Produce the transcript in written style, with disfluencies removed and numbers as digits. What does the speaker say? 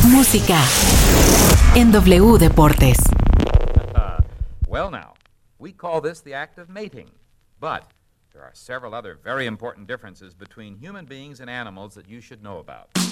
Música en W Deportes. Well now, we call this the act of mating, but there are several other very important differences between human beings and animals that you should know about.